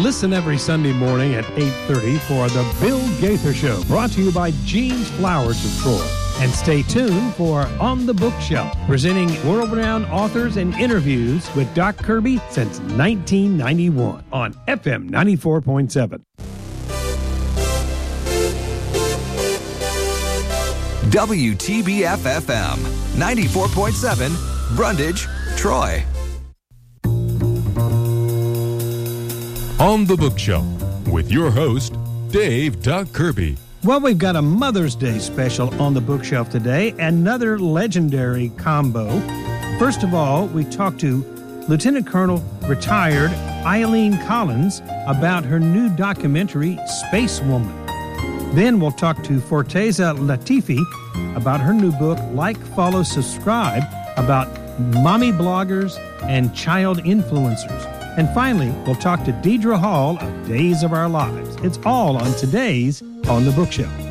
Listen every Sunday morning at 8:30 for The Bill Gaither Show, brought to you by Jean's Flowers of Troy. And stay tuned for On the Bookshelf, presenting world-renowned authors and interviews with Doc Kirby since 1991 on FM 94.7. WTBF-FM 94.7, Brundage, Troy. On the Bookshelf with your host, Dave Doc Kirby. Well, we've got a Mother's Day special on the bookshelf today, another legendary combo. First of all, we talked to Lieutenant Colonel retired Eileen Collins about her new documentary, Space Woman. Then we'll talk to Forteza Latifi about her new book, Like, Follow, Subscribe, about mommy bloggers and child influencers. And finally, we'll talk to Deidre Hall of Days of Our Lives. It's all on today's On the Bookshelf.